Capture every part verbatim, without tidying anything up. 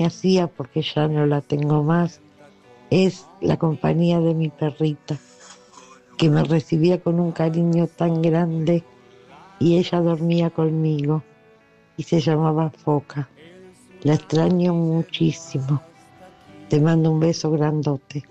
hacía, porque ya no la tengo más, es la compañía de mi perrita, que me recibía con un cariño tan grande, y ella dormía conmigo y se llamaba Foca. La extraño muchísimo. Te mando un beso grandote.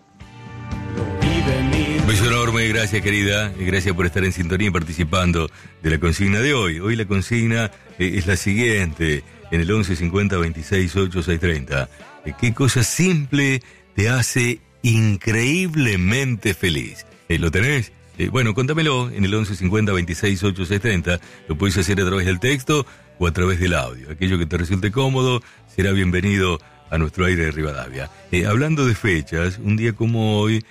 Un beso enorme, gracias querida, gracias por estar en sintonía y participando de la consigna de hoy. Hoy la consigna eh, es la siguiente, en el once cincuenta veintiséis ocho seis treinta. Eh, ¿Qué cosa simple te hace increíblemente feliz? Eh, ¿Lo tenés? Eh, bueno, contámelo en el once cincuenta veintiséis ocho seis treinta. Lo puedes hacer a través del texto o a través del audio. Aquello que te resulte cómodo será bienvenido a nuestro aire de Rivadavia. Eh, hablando de fechas, un día como hoy,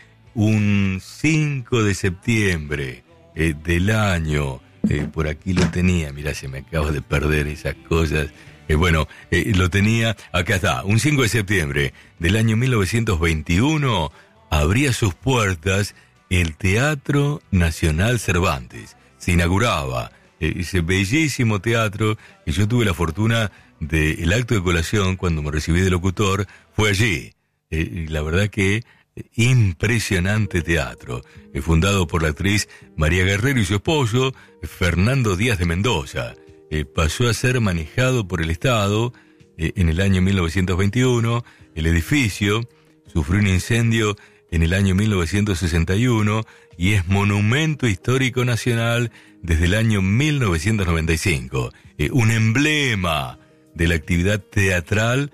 un cinco de septiembre eh, del año, eh, por aquí lo tenía, mirá, se me acaba de perder esas cosas. Eh, bueno, eh, lo tenía, acá está, un cinco de septiembre del año mil novecientos veintiuno, abría sus puertas el Teatro Nacional Cervantes. Se inauguraba eh, ese bellísimo teatro que yo tuve la fortuna de, el acto de colación cuando me recibí de locutor, fue allí. Eh, la verdad que impresionante teatro, eh, fundado por la actriz María Guerrero y su esposo, Fernando Díaz de Mendoza. Eh, pasó a ser manejado por el Estado eh, en el año mil novecientos veintiuno. El edificio sufrió un incendio en el año mil novecientos sesenta y uno y es Monumento Histórico Nacional desde el año mil novecientos noventa y cinco. Eh, un emblema de la actividad teatral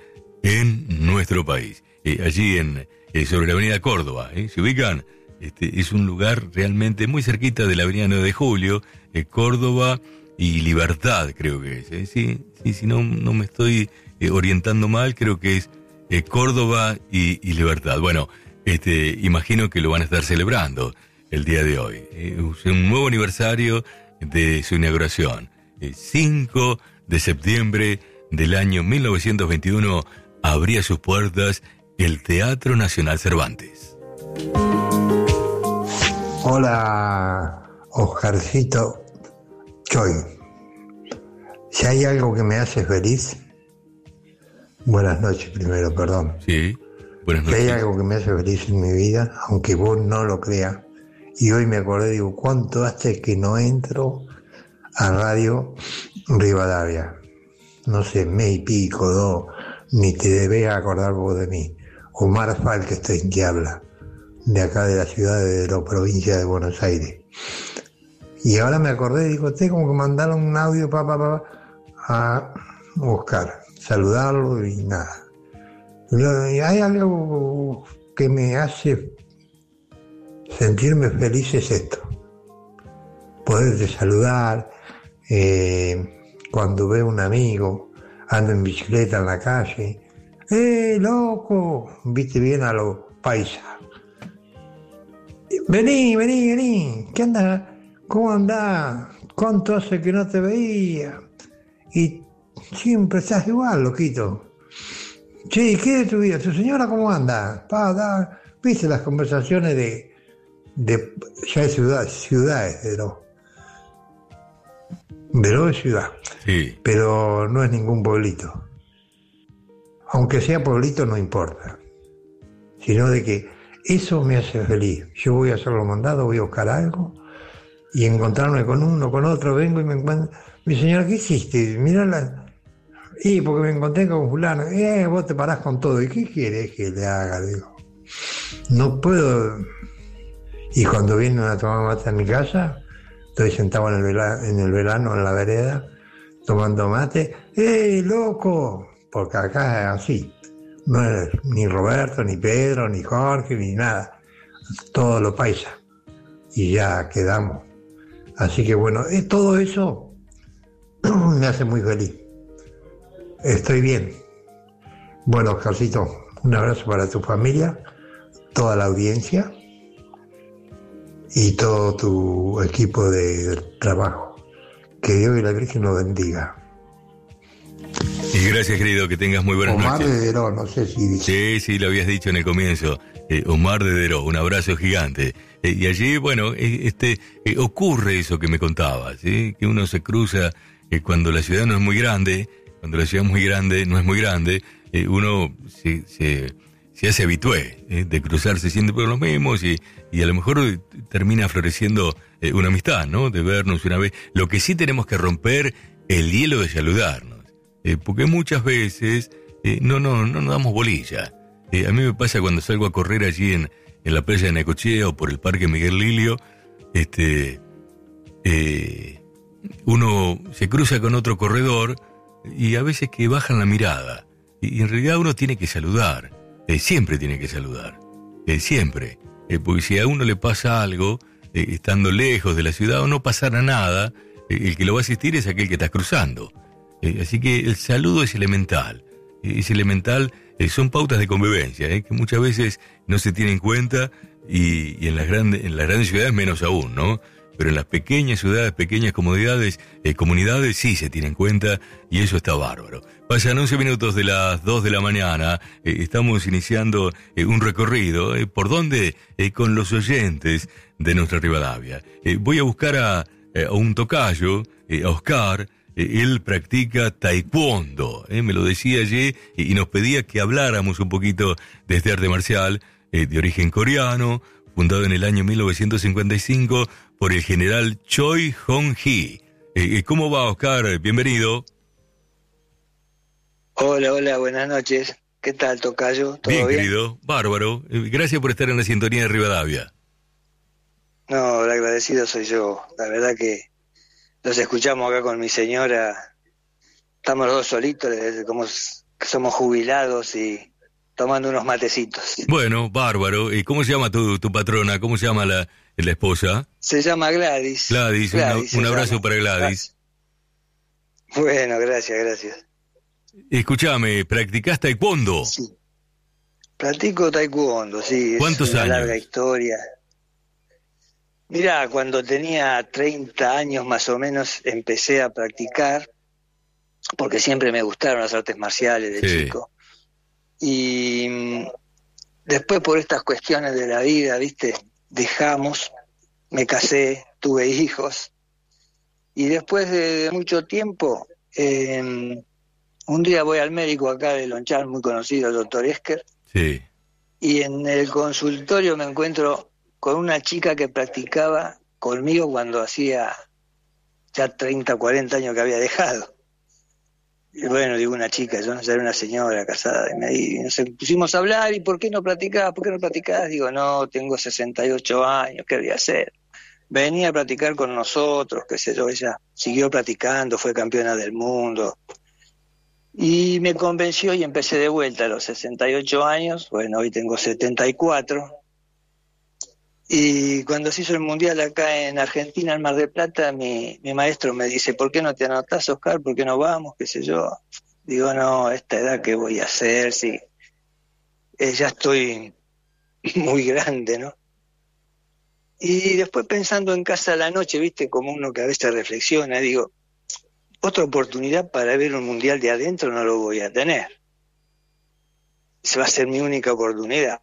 en nuestro país. Eh, allí en eh, sobre la avenida Córdoba, ¿eh? ¿Se ubican? Este, es un lugar realmente muy cerquita de la avenida nueve de julio, eh, Córdoba y Libertad, creo que es. ¿eh? Sí, sí, si no, no me estoy eh, orientando mal, creo que es eh, Córdoba y, y Libertad. Bueno, este, imagino que lo van a estar celebrando el día de hoy. Eh, es un nuevo aniversario de su inauguración. Eh, cinco de septiembre del año mil novecientos veintiuno abría sus puertas el Teatro Nacional Cervantes. Hola, Oscarcito Choy. Si hay algo que me hace feliz, buenas noches primero, perdón. Sí, buenas noches. Si hay algo que me hace feliz en mi vida, aunque vos no lo creas, y hoy me acordé, digo, ¿cuánto hace que no entro a Radio Rivadavia? No sé, mes y pico, dos, ni te debes acordar vos de mí. Omar Falkenstein que habla, de acá de la ciudad de la provincia de Buenos Aires. Y ahora me acordé, digo, usted como que mandaron un audio pa, pa, pa, a Oscar, saludarlo y nada. Y hay algo que me hace sentirme feliz, es esto. Poderte saludar, eh, cuando veo un amigo, ando en bicicleta en la calle, ¡eh, loco! Viste bien a los paisas. Vení, vení, vení. ¿Qué andás? ¿Cómo andás? ¿Cuánto hace que no te veía? Y siempre estás igual, loquito. Che, ¿qué de tu vida? ¿Tu señora cómo anda? Pa, da. ¿Viste las conversaciones de, de ya de ciudad, ciudades, de lo, de lo de ciudad? Sí. Pero no es ningún pueblito. Aunque sea pueblito no importa, sino de que eso me hace feliz. Yo voy a hacer los mandados, voy a buscar algo y encontrarme con uno, con otro, vengo y me encuentro. Mi señora, ¿qué hiciste? Mirá, y porque me encontré con fulano. Eh, vos te parás con todo. ¿Y qué quieres que le haga? Digo, no puedo. Y cuando vienen a tomar mate a mi casa, estoy sentado en el, vela, en el verano en la vereda, tomando mate. ¡Eh, loco! Porque acá es así, no es ni Roberto, ni Pedro, ni Jorge, ni nada, todos los paisas, y ya quedamos. Así que bueno, es, todo eso me hace muy feliz. Estoy bien. Bueno, Oscarcito, un abrazo para tu familia, toda la audiencia y todo tu equipo de trabajo. Que Dios y la Virgen nos bendiga. Y gracias, querido, que tengas muy buenas Omar noches. Omar de Deró, no sé si dice. Sí, sí, lo habías dicho en el comienzo. Eh, Omar de Deró, un abrazo gigante. Eh, y allí, bueno, eh, este eh, ocurre eso que me contabas, ¿sí? Que uno se cruza eh, cuando la ciudad no es muy grande, cuando la ciudad es muy grande, no es muy grande, eh, uno se, se, se hace habitué eh, de cruzarse siempre por los mismos y, y a lo mejor termina floreciendo eh, una amistad, ¿no? De vernos una vez. Lo que sí tenemos que romper el hielo de saludarnos, eh, porque muchas veces eh, no, no, no nos damos bolilla. Eh, a mí me pasa cuando salgo a correr allí en, en la playa de Necochea o por el Parque Miguel Lilio, este, eh, uno se cruza con otro corredor y a veces que bajan la mirada. Y, y en realidad uno tiene que saludar, eh, siempre tiene que saludar, eh, siempre. Eh, porque si a uno le pasa algo, eh, estando lejos de la ciudad o no pasara nada, eh, el que lo va a asistir es aquel que está cruzando. Eh, así que el saludo es elemental, eh, es elemental. Eh, son pautas de convivencia, eh, que muchas veces no se tienen en cuenta y, y en las grandes en las grandes ciudades menos aún, ¿no? Pero en las pequeñas ciudades, pequeñas comodidades, eh, comunidades sí se tienen en cuenta y eso está bárbaro. Pasan once minutos de las dos de la mañana, eh, estamos iniciando eh, un recorrido, eh, ¿por dónde? Eh, con los oyentes de nuestra Rivadavia. Eh, voy a buscar a, eh, a un tocayo, eh, a Oscar. Él practica taekwondo, ¿eh? Me lo decía ayer y nos pedía que habláramos un poquito de este arte marcial eh, de origen coreano, fundado en el año mil novecientos cincuenta y cinco por el general Choi Hong-hee. Eh, ¿Cómo va, Oscar? Bienvenido. Hola, hola, buenas noches. ¿Qué tal, tocayo? ¿Todo bien, bien? Querido, bárbaro. Eh, gracias por estar en la sintonía de Rivadavia. No, el agradecido soy yo. La verdad que los escuchamos acá con mi señora, estamos los dos solitos, como que somos jubilados y tomando unos matecitos. Bueno, bárbaro. ¿Y cómo se llama tu, tu patrona? ¿Cómo se llama la, la esposa? Se llama Gladys. Gladys, Gladys una, un abrazo llama. para Gladys. Bueno, gracias, gracias. Escúchame, ¿practicás taekwondo? Sí. Practico taekwondo, sí. ¿Cuántos es una años? Larga historia. Mirá, cuando tenía treinta años más o menos empecé a practicar, porque siempre me gustaron las artes marciales de sí. chico. Y mm, después por estas cuestiones de la vida, viste, dejamos, me casé, tuve hijos, y después de mucho tiempo, eh, un día voy al médico acá de Lonchal, muy conocido, el doctor Esker, Sí. y en el consultorio me encuentro con una chica que practicaba conmigo cuando hacía ya treinta, cuarenta años que había dejado. Y bueno, digo una chica, yo no sé, era una señora casada, y, me, y nos pusimos a hablar, ¿y por qué no practicás? ¿Por qué no practicás? Digo, no, tengo sesenta y ocho años, ¿qué voy a hacer? Venía a practicar con nosotros, qué sé yo, ella siguió practicando, fue campeona del mundo. Y me convenció y empecé de vuelta a los sesenta y ocho años, bueno, hoy tengo setenta y cuatro. Y cuando se hizo el mundial acá en Argentina, en Mar del Plata, mi, mi maestro me dice, ¿por qué no te anotás, Oscar? ¿Por qué no vamos? ¿Qué sé yo? Digo, no, a esta edad, ¿qué voy a hacer? Sí, eh, ya estoy muy grande, ¿no? Y después pensando en casa a la noche, viste, como uno que a veces reflexiona, digo, otra oportunidad para ver un mundial de adentro no lo voy a tener. Esa va a ser mi única oportunidad.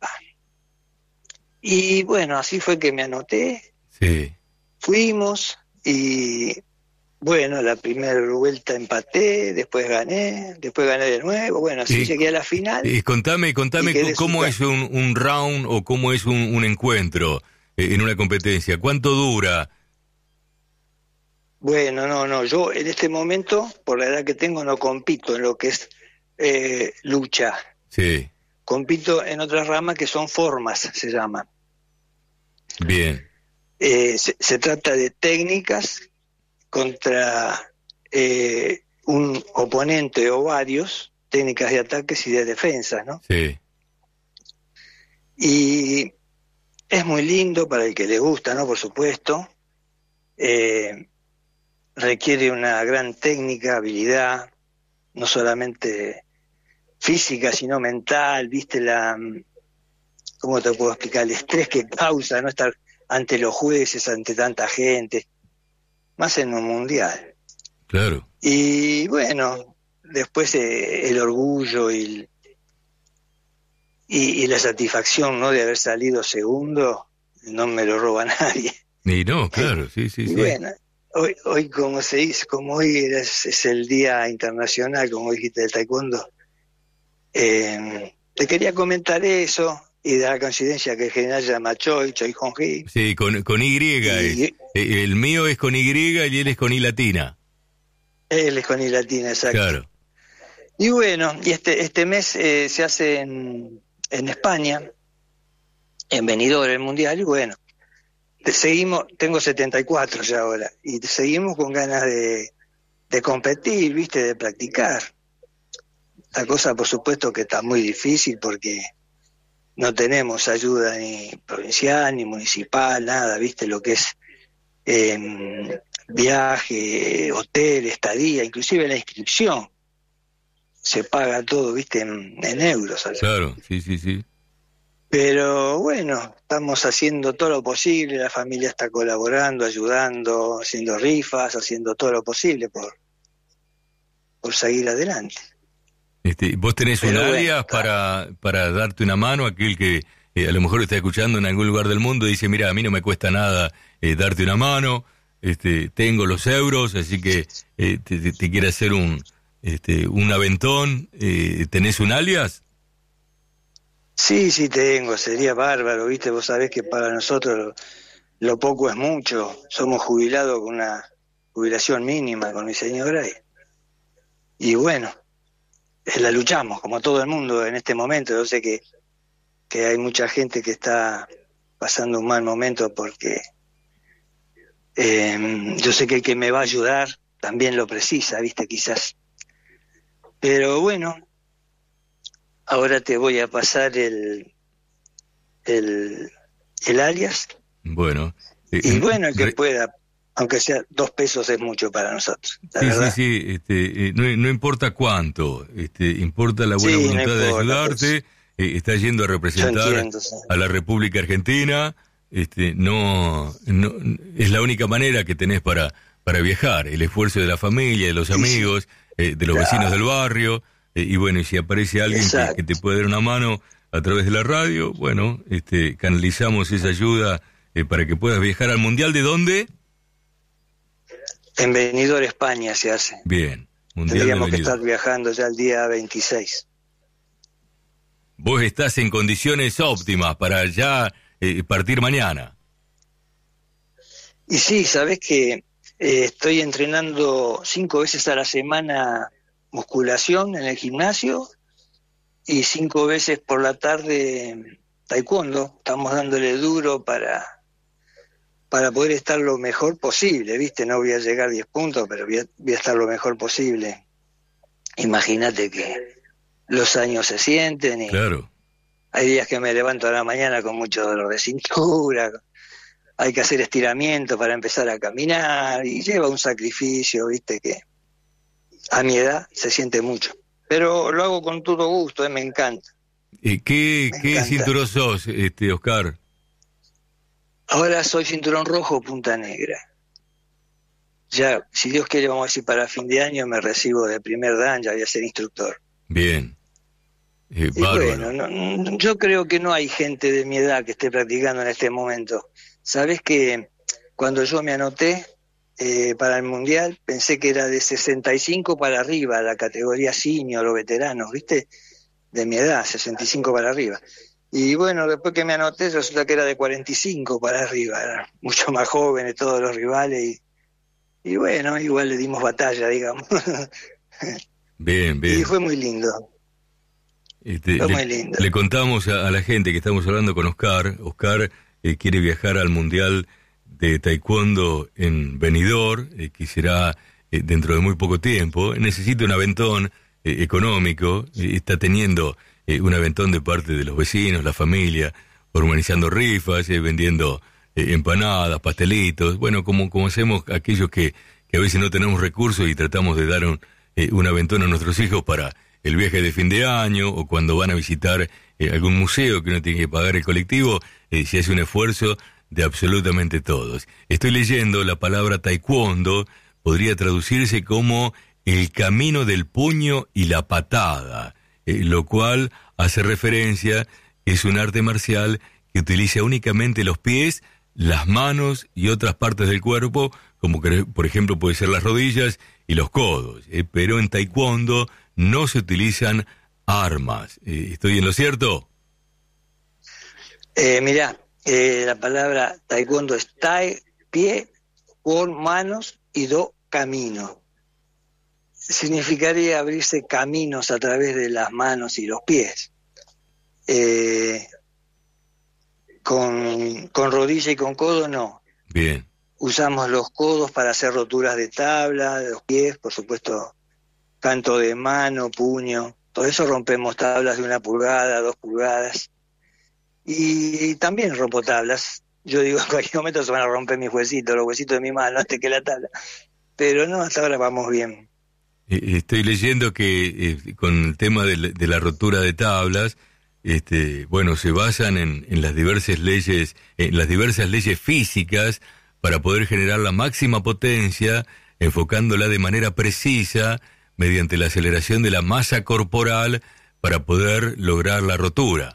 Y bueno, así fue que me anoté, Sí. fuimos y bueno, la primera vuelta empaté, después gané, después gané de nuevo, bueno, así Y- llegué a la final. Y contame, contame Y quedé cómo super- es un, un round o cómo es un, un encuentro eh, en una competencia. ¿Cuánto dura? Bueno, no, no, yo en este momento, por la edad que tengo, no compito en lo que es eh, lucha, Sí, compito en otras ramas que son formas, se llaman. bien. Eh, se, se trata de técnicas contra eh, un oponente o varios, técnicas de ataques y de defensa, ¿no? Sí, Y es muy lindo para el que le gusta, ¿no? Por supuesto. Eh, requiere una gran técnica, habilidad, no solamente física, sino mental, ¿viste? La, ¿cómo te puedo explicar? El estrés que causa no estar ante los jueces, ante tanta gente, más en un mundial. claro. Y bueno, después eh, el orgullo y, el- y, y la satisfacción, ¿no?, de haber salido segundo, no me lo roba nadie. Y no, claro, sí, sí, Y sí. bueno, hoy, hoy como se dice, como hoy es, es el Día Internacional, como dijiste, del Taekwondo, Eh, te quería comentar eso, y de la coincidencia que el general se llama Choi, Choi Hong-hee. Sí, con, con Y. Y- es. El mío es con Y y él es con I latina. Él es con I latina, exacto. Claro. Y bueno, y este este mes eh, se hace en, en España, en Benidorm, el Mundial, y bueno, te seguimos, tengo setenta y cuatro ya ahora, y te seguimos con ganas de, de competir, viste, de practicar. La cosa, por supuesto, que está muy difícil porque no tenemos ayuda ni provincial, ni municipal, nada, viste, lo que es eh, viaje, hotel, estadía, inclusive la inscripción. Se paga todo, viste, en, en euros. ¿Sabes? Claro, sí, sí, sí. Pero bueno, estamos haciendo todo lo posible, la familia está colaborando, ayudando, haciendo rifas, haciendo todo lo posible por, por seguir adelante. Este, ¿Vos tenés Pero un bueno, alias para, para darte una mano a aquel que eh, a lo mejor está escuchando en algún lugar del mundo y dice, mira, a mí no me cuesta nada eh, darte una mano, este, tengo los euros, así que eh, te, te, te quiere hacer un, este, un aventón, eh, ¿tenés un alias? Sí, sí tengo, sería bárbaro, viste, vos sabés que para nosotros lo, lo poco es mucho, somos jubilados con una jubilación mínima con mi señora y, y bueno, eh, la luchamos como todo el mundo en este momento. Yo sé que, que hay mucha gente que está pasando un mal momento porque eh, yo sé que el que me va a ayudar también lo precisa, viste, quizás. Pero bueno, ahora te voy a pasar el el, el alias. Bueno. Eh, Y bueno, el que re- pueda, aunque sea dos pesos es mucho para nosotros, la Sí, verdad. sí, sí, este, eh, no, no importa cuánto, este, importa la buena Sí, no voluntad de importa, ayudarte, eh, está yendo a Yo representar entiendo, sí. a la República Argentina, este, no, no, es la única manera que tenés para, para viajar, el esfuerzo de la familia, de los Sí, sí. amigos, eh, de los Claro. vecinos del barrio, eh, y bueno, y si aparece alguien que, Exacto. que te puede dar una mano a través de la radio, bueno, este, canalizamos esa ayuda eh, para que puedas viajar al Mundial. ¿De dónde? En Benidorm, España se hace. Bien, Mundial de Tendríamos que Benidorm. estar viajando ya el día veintiséis. Vos estás en condiciones óptimas para ya eh, partir mañana. Y sí, sabés que eh, estoy entrenando cinco veces a la semana musculación en el gimnasio y cinco veces por la tarde taekwondo. Estamos dándole duro para, para poder estar lo mejor posible, ¿viste? No voy a llegar a diez puntos, pero voy a, voy a estar lo mejor posible. Imagínate que los años se sienten y Claro. hay días que me levanto a la mañana con mucho dolor de cintura, hay que hacer estiramiento para empezar a caminar y lleva un sacrificio, viste, que a mi edad se siente mucho. Pero lo hago con todo gusto, eh, me encanta. Eh, ¿Qué, Me qué encanta. cinturón sos, este, Oscar? Ahora soy cinturón rojo punta negra. Ya, si Dios quiere, vamos a decir, para fin de año me recibo de primer dan, ya voy a ser instructor. Bien. Eh, Y bárbaro. bueno, no- no- yo creo que no hay gente de mi edad que esté practicando en este momento. Sabés que cuando yo me anoté eh, para el Mundial, pensé que era de sesenta y cinco para arriba, la categoría senior o veteranos, ¿viste? De mi edad, sesenta y cinco para arriba. Y bueno, después que me anoté, resulta que era de cuarenta y cinco para arriba, eran mucho más jóvenes todos los rivales. Y, y bueno, igual le dimos batalla, digamos. Bien, bien. Y fue muy lindo. Este, fue le, muy lindo. le contamos a, a la gente que estamos hablando con Oscar. Oscar eh, quiere viajar al Mundial de Taekwondo en Benidorm, eh, que será eh, dentro de muy poco tiempo. Necesita un aventón eh, económico, eh, está teniendo eh, un aventón de parte de los vecinos, la familia, organizando rifas, eh, vendiendo eh, empanadas, pastelitos, bueno, como, como hacemos aquellos que, que a veces no tenemos recursos y tratamos de dar un, eh, un aventón a nuestros hijos para el viaje de fin de año o cuando van a visitar eh, algún museo que uno tiene que pagar el colectivo, eh, se hace un esfuerzo de absolutamente todos. Estoy leyendo la palabra taekwondo, podría traducirse como el camino del puño y la patada, eh, lo cual hace referencia que es un arte marcial que utiliza únicamente los pies, las manos y otras partes del cuerpo, como que, por ejemplo puede ser las rodillas y los codos, eh, pero en taekwondo no se utilizan armas. Eh, ¿Estoy en lo cierto? Eh, mirá, eh, la palabra taekwondo es tae, pie, kwon, manos, y do, camino. Significaría abrirse caminos a través de las manos y los pies. Eh, con, con rodilla y con codo no. Bien. Usamos los codos para hacer roturas de tabla, de los pies, por supuesto, canto de mano, puño. Todo eso rompemos tablas de una pulgada, dos pulgadas. Y, y también rompo tablas. Yo digo, en cualquier momento se van a romper mis huesitos, los huesitos de mi mano, antes que la tabla. Pero no, hasta ahora vamos bien. Estoy leyendo que eh, con el tema de la, de la rotura de tablas, este, bueno, se basan en, en las diversas leyes, en las diversas leyes físicas para poder generar la máxima potencia, enfocándola de manera precisa mediante la aceleración de la masa corporal para poder lograr la rotura.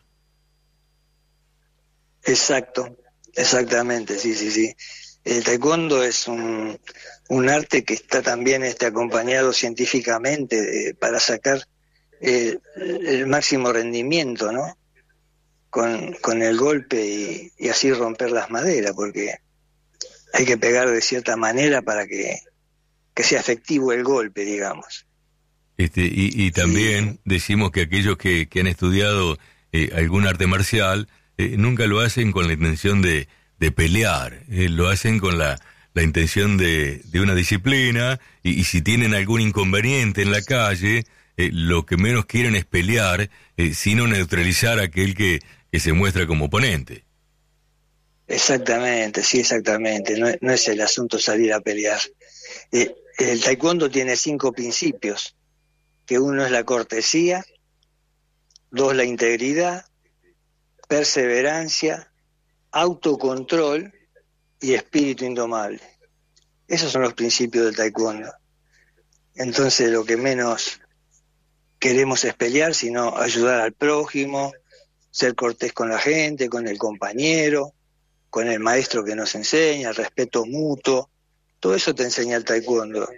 Exacto, exactamente, sí, sí, sí. El taekwondo es un, un arte que está también este, acompañado científicamente eh, para sacar eh, el máximo rendimiento, ¿no? Con, con el golpe y, y así romper las maderas, porque hay que pegar de cierta manera para que, que sea efectivo el golpe, digamos. Este, y, y también sí. Decimos que aquellos que, que han estudiado eh, algún arte marcial eh, nunca lo hacen con la intención de de pelear, eh, lo hacen con la, la intención de, de una disciplina, y, y si tienen algún inconveniente en la calle, eh, lo que menos quieren es pelear, eh, sino neutralizar a aquel que, que se muestra como oponente. Exactamente, sí, exactamente, no, no es el asunto salir a pelear. Eh, el taekwondo tiene cinco principios, que uno es la cortesía, dos la integridad, perseverancia, autocontrol y espíritu indomable. Esos son los principios del taekwondo. Entonces lo que menos queremos es pelear, sino ayudar al prójimo, ser cortés con la gente, con el compañero, con el maestro que nos enseña, el respeto mutuo. Todo eso te enseña el taekwondo.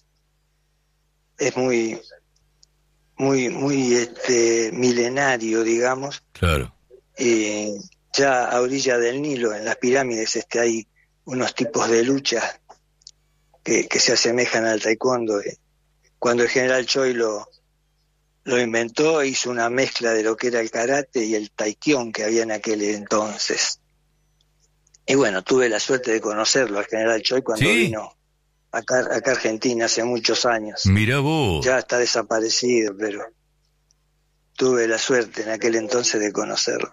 Es muy, muy, muy este, milenario, digamos. Claro. Y ya a orilla del Nilo, en las pirámides, este, hay unos tipos de lucha que, que se asemejan al taekwondo. Cuando el general Choi lo, lo inventó, hizo una mezcla de lo que era el karate y el taekwondo que había en aquel entonces. Y bueno, tuve la suerte de conocerlo al general Choi cuando ¿Sí? vino acá, acá a Argentina hace muchos años. Mirá vos. Ya está desaparecido, pero tuve la suerte en aquel entonces de conocerlo.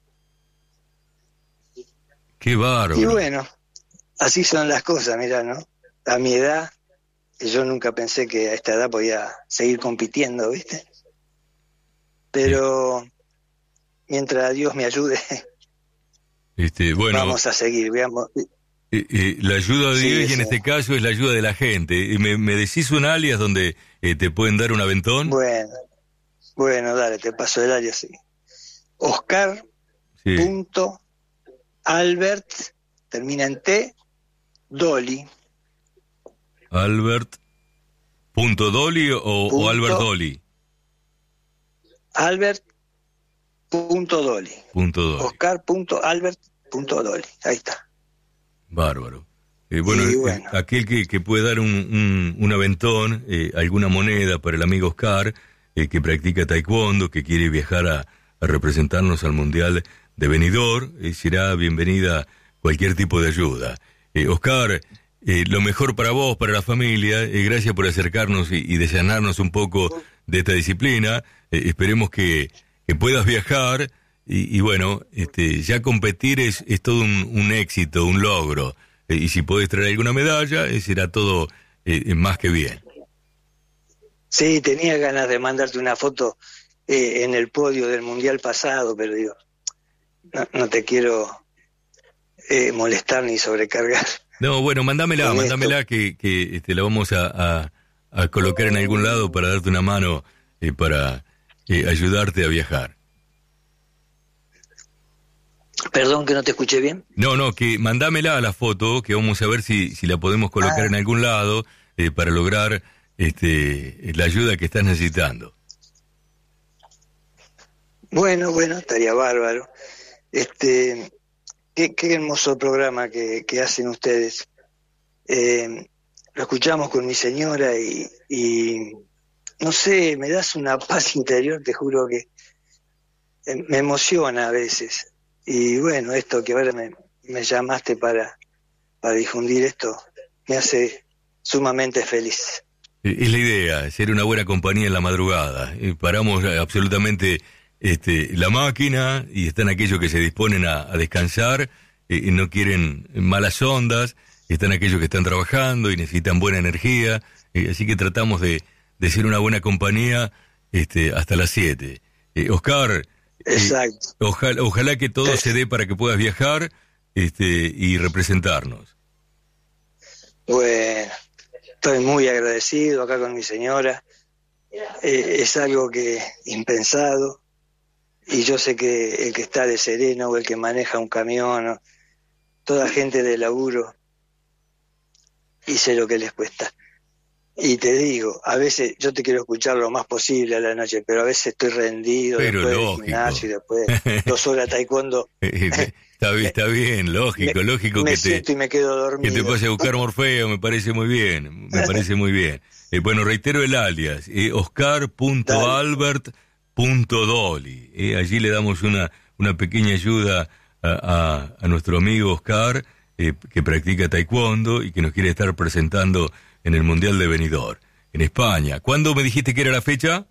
Qué bárbaro. Y bueno, así son las cosas, mirá, ¿no? A mi edad, yo nunca pensé que a esta edad podía seguir compitiendo, ¿viste? Pero sí. Mientras Dios me ayude, este, bueno, vamos a seguir, veamos. Eh, eh, la ayuda de Dios, sí, y en sí. este caso es la ayuda de la gente. ¿Me, me decís un alias donde eh, te pueden dar un aventón? Bueno, bueno, dale, te paso el alias, sí. Oscar, sí. punto, Albert, termina en T, Dolly. Albert, punto Dolly o, punto, o Albert Dolly. Albert, punto Dolly. Punto Dolly. Oscar, punto Albert, punto Dolly. Ahí está. Bárbaro. Eh, bueno, y bueno. Eh, aquel que, que puede dar un, un, un aventón, eh, alguna moneda para el amigo Oscar, eh, que practica taekwondo, que quiere viajar a, a representarnos al Mundial de Benidorm, eh, será bienvenida cualquier tipo de ayuda. Eh, Oscar, eh, lo mejor para vos, para la familia, eh, gracias por acercarnos y, y desanarnos un poco de esta disciplina. Eh, esperemos que, que puedas viajar y, y bueno, este, ya competir es, es todo un, un éxito, un logro. Eh, y si podés traer alguna medalla, eh, será todo eh, más que bien. Sí, tenía ganas de mandarte una foto eh, en el podio del Mundial pasado, pero digo, no, no te quiero eh, molestar ni sobrecargar. No, bueno, mándamela, mándamela que, que este, la vamos a, a, a colocar en algún lado para darte una mano, eh, para eh, ayudarte a viajar. Perdón que no te escuché bien. No, no, que mandámela a la foto, que vamos a ver si, si la podemos colocar ah. en algún lado eh, para lograr este, la ayuda que estás necesitando. Bueno, bueno, estaría bárbaro. Este, qué, qué hermoso programa que, que hacen ustedes. Eh, lo escuchamos con mi señora y, y no sé, me das una paz interior, te juro que eh, me emociona a veces. Y bueno, esto que ahora me, me llamaste para, para difundir esto, me hace sumamente feliz. Es la idea, ser una buena compañía en la madrugada. Paramos absolutamente este, la máquina y están aquellos que se disponen a, a descansar y no quieren malas ondas, están aquellos que están trabajando y necesitan buena energía, así que tratamos de, de ser una buena compañía este, hasta las siete. Eh, Oscar, exacto. Eh, ojalá, ojalá que todo se dé para que puedas viajar este, y representarnos. Bueno, estoy muy agradecido acá con mi señora. Eh, es algo que impensado, y yo sé que el que está de sereno o el que maneja un camión, o toda gente de laburo, y sé lo que les cuesta. Y te digo, a veces yo te quiero escuchar lo más posible a la noche, pero a veces estoy rendido, pero después lógico. del gimnasio y después dos horas de taekwondo. Está bien, está bien, lógico, me, lógico me que siento te y me quedo dormido. que te pase a buscar Morfeo, me parece muy bien, me parece muy bien. Eh, bueno, reitero el alias, eh, oscar punto albert punto dolly. Eh, allí le damos una una pequeña ayuda a, a, a nuestro amigo Oscar, eh, que practica taekwondo y que nos quiere estar presentando en el Mundial de Benidorm, en España. ¿Cuándo me dijiste que era la fecha?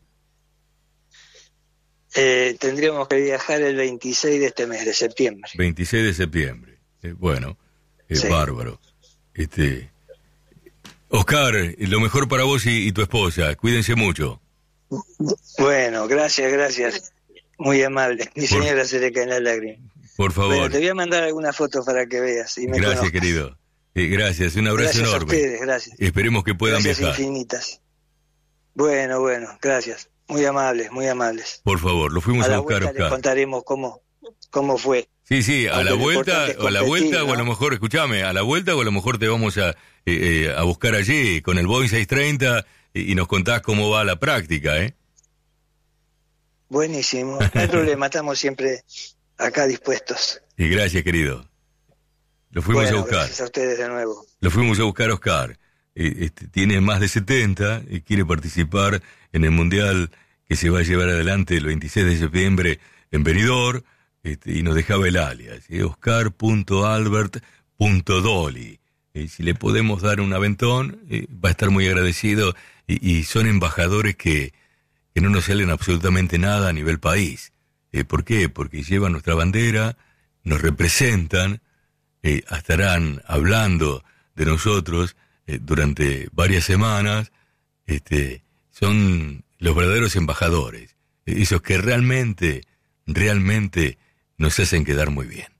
Eh, tendríamos que viajar el veintiséis de este mes, de septiembre. veintiséis de septiembre. Eh, bueno, es sí. Bárbaro. Este, Oscar, lo mejor para vos y, y tu esposa. Cuídense mucho. Bueno, gracias, gracias. Muy amable. Mi por, señora se le caen las lágrimas. Por favor. Bueno, te voy a mandar algunas fotos para que veas. Y me gracias, conozcas. querido. Eh, gracias, un abrazo gracias enorme. A ustedes, gracias. Esperemos que puedan gracias viajar. Infinitas. Bueno, bueno, gracias. Muy amables, muy amables. Por favor, lo fuimos a, a buscar, Oscar. Les contaremos cómo, cómo fue. Sí, sí, a Aunque la vuelta, o a la vuelta, ¿no? O a lo mejor, escúchame, a la vuelta o a lo mejor te vamos a, eh, eh, a buscar allí con el Boeing seiscientos treinta y, y nos contás cómo va la práctica, ¿eh? Buenísimo, no hay problema, estamos siempre acá dispuestos. Y gracias, querido. Lo fuimos bueno, a buscar. Gracias a ustedes de nuevo. Lo fuimos a buscar, Oscar. Eh, este, tiene más de setenta y quiere participar en el Mundial que se va a llevar adelante el veintiséis de septiembre en Benidorm, este, y nos dejaba el alias, eh, oscar punto albert punto dolly. Eh, si le podemos dar un aventón, eh, va a estar muy agradecido, y, y son embajadores que, que no nos salen absolutamente nada a nivel país. Eh, ¿Por qué? Porque llevan nuestra bandera, nos representan, eh, estarán hablando de nosotros eh, durante varias semanas. Este, son los verdaderos embajadores, esos que realmente, realmente nos hacen quedar muy bien.